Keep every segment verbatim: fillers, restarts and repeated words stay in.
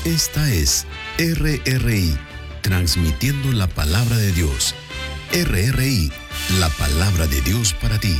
Esta es R R I, transmitiendo la palabra de Dios. R R I, la palabra de Dios para ti.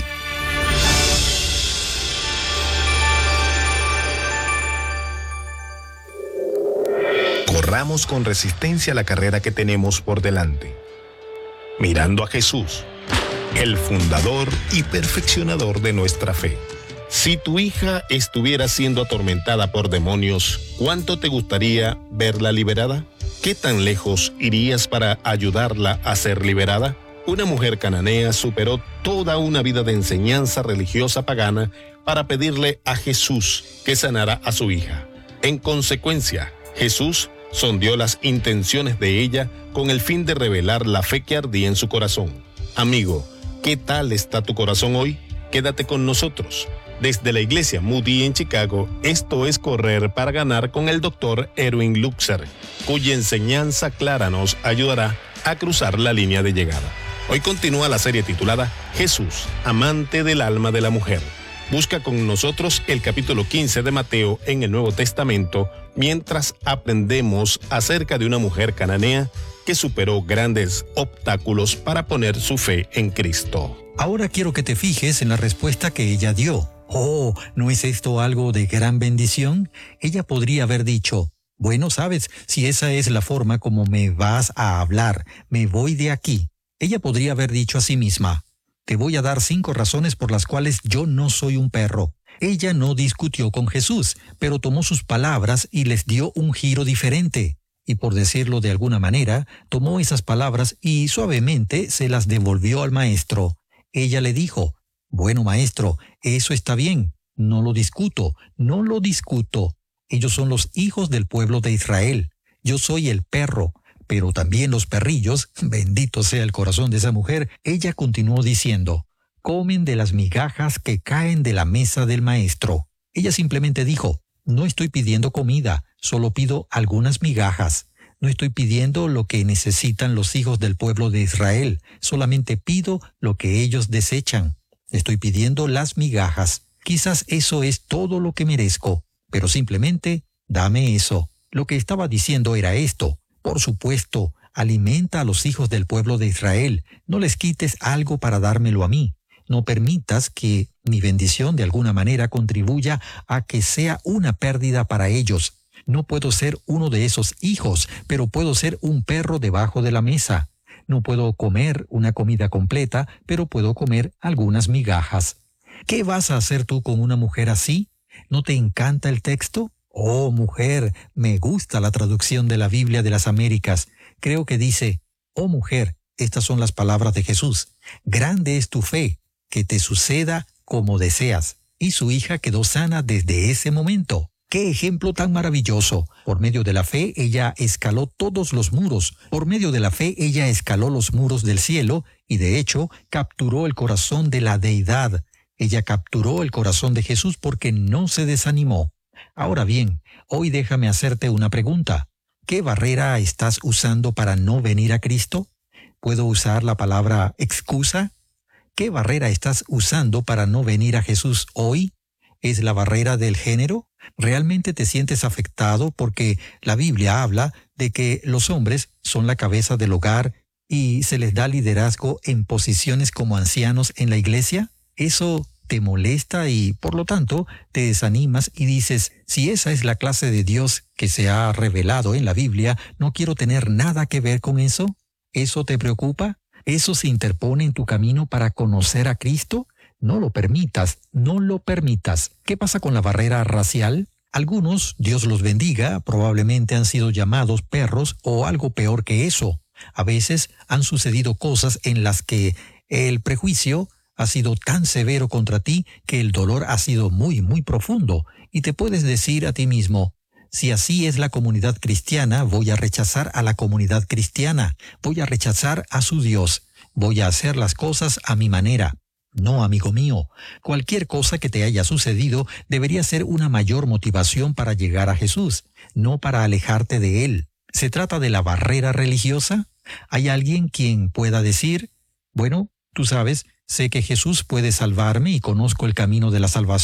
Corramos con resistencia la carrera que tenemos por delante, mirando a Jesús, el fundador y perfeccionador de nuestra fe. Si tu hija estuviera siendo atormentada por demonios, ¿cuánto te gustaría verla liberada? ¿Qué tan lejos irías para ayudarla a ser liberada? Una mujer cananea superó toda una vida de enseñanza religiosa pagana para pedirle a Jesús que sanara a su hija. En consecuencia, Jesús sondeó las intenciones de ella con el fin de revelar la fe que ardía en su corazón. Amigo, ¿qué tal está tu corazón hoy? Quédate con nosotros. Desde la iglesia Moody en Chicago, esto es Correr para Ganar con el doctor Erwin Lutzer, cuya enseñanza clara nos ayudará a cruzar la línea de llegada. Hoy continúa la serie titulada Jesús, amante del alma de la mujer. Busca con nosotros el capítulo quince de Mateo en el Nuevo Testamento mientras aprendemos acerca de una mujer cananea que superó grandes obstáculos para poner su fe en Cristo. Ahora quiero que te fijes en la respuesta que ella dio. Oh, ¿no es esto algo de gran bendición? Ella podría haber dicho, bueno, sabes, si esa es la forma como me vas a hablar, me voy de aquí. Ella podría haber dicho a sí misma, te voy a dar cinco razones por las cuales yo no soy un perro. Ella no discutió con Jesús, pero tomó sus palabras y les dio un giro diferente. Y por decirlo de alguna manera, tomó esas palabras y suavemente se las devolvió al maestro. Ella le dijo, bueno, maestro, eso está bien, no lo discuto, no lo discuto. Ellos son los hijos del pueblo de Israel. Yo soy el perro, pero también los perrillos, bendito sea el corazón de esa mujer. Ella continuó diciendo, comen de las migajas que caen de la mesa del maestro. Ella simplemente dijo, no estoy pidiendo comida, solo pido algunas migajas. No estoy pidiendo lo que necesitan los hijos del pueblo de Israel, solamente pido lo que ellos desechan. Estoy pidiendo las migajas. Quizás eso es todo lo que merezco, pero simplemente dame eso. Lo que estaba diciendo era esto. Por supuesto, alimenta a los hijos del pueblo de Israel. No les quites algo para dármelo a mí. No permitas que mi bendición de alguna manera contribuya a que sea una pérdida para ellos. No puedo ser uno de esos hijos, pero puedo ser un perro debajo de la mesa. No puedo comer una comida completa, pero puedo comer algunas migajas. ¿Qué vas a hacer tú con una mujer así? ¿No te encanta el texto? Oh, mujer, me gusta la traducción de la Biblia de las Américas. Creo que dice, oh mujer, estas son las palabras de Jesús. Grande es tu fe, que te suceda como deseas. Y su hija quedó sana desde ese momento. ¡Qué ejemplo tan maravilloso! Por medio de la fe, ella escaló todos los muros. Por medio de la fe, ella escaló los muros del cielo y, de hecho, capturó el corazón de la deidad. Ella capturó el corazón de Jesús porque no se desanimó. Ahora bien, hoy déjame hacerte una pregunta. ¿Qué barrera estás usando para no venir a Cristo? ¿Puedo usar la palabra excusa? ¿Qué barrera estás usando para no venir a Jesús hoy? ¿Es la barrera del género? ¿Realmente te sientes afectado porque la Biblia habla de que los hombres son la cabeza del hogar y se les da liderazgo en posiciones como ancianos en la iglesia? ¿Eso te molesta y, por lo tanto, te desanimas y dices, si esa es la clase de Dios que se ha revelado en la Biblia, no quiero tener nada que ver con eso? ¿Eso te preocupa? ¿Eso se interpone en tu camino para conocer a Cristo? No lo permitas, no lo permitas. ¿Qué pasa con la barrera racial? Algunos, Dios los bendiga, probablemente han sido llamados perros o algo peor que eso. A veces han sucedido cosas en las que el prejuicio ha sido tan severo contra ti que el dolor ha sido muy, muy profundo. Y te puedes decir a ti mismo, si así es la comunidad cristiana, voy a rechazar a la comunidad cristiana, voy a rechazar a su Dios, voy a hacer las cosas a mi manera. No, amigo mío, cualquier cosa que te haya sucedido debería ser una mayor motivación para llegar a Jesús, no para alejarte de Él. ¿Se trata de la barrera religiosa? ¿Hay alguien quien pueda decir, bueno, tú sabes, sé que Jesús puede salvarme y conozco el camino de la salvación?